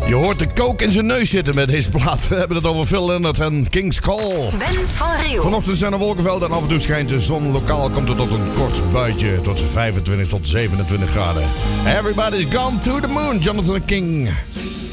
Je hoort de kook in zijn neus zitten met deze plaat. We hebben het over Phil Lynott en King's Call. Ben van Riel. Vanochtend zijn er wolkenvelden en af en toe schijnt de zon. Lokaal komt het tot een kort buitje. Tot 25 tot 27 graden. Everybody's gone to the moon. Jonathan King.